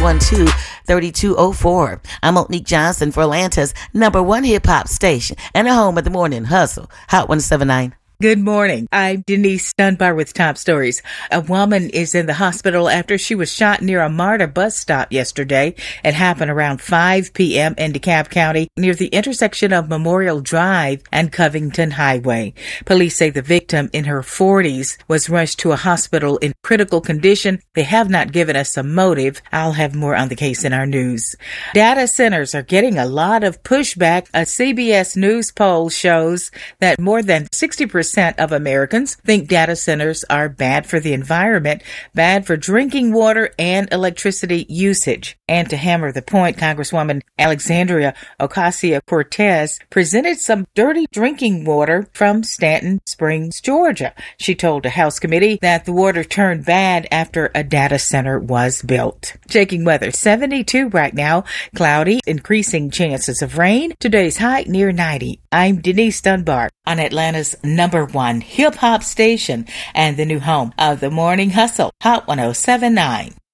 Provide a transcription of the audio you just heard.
612-3204. I'm Monique Johnson for Atlanta's #1 hip-hop station and the home of the morning hustle. Hot 107.9. Good morning. I'm Denise Dunbar with Top Stories. A woman is in the hospital after she was shot near a MARTA bus stop yesterday. It happened around 5 p.m. in DeKalb County near the intersection of Memorial Drive and Covington Highway. Police say the victim in her 40s was rushed to a hospital in critical condition. They have not given us a motive. I'll have more on the case in our news. Data centers are getting a lot of pushback. A CBS News poll shows that more than 60% of Americans think data centers are bad for the environment, bad for drinking water and electricity usage. And to hammer the point, Congresswoman Alexandria Ocasio-Cortez presented some dirty drinking water from Stanton Springs, Georgia. She told a House committee that the water turned bad after a data center was built. Checking weather, 72 right now, cloudy, increasing chances of rain. Today's high near 90. I'm Denise Dunbar on Atlanta's #1 hip-hop station and the new home of the Morning Hustle, Hot 107.9.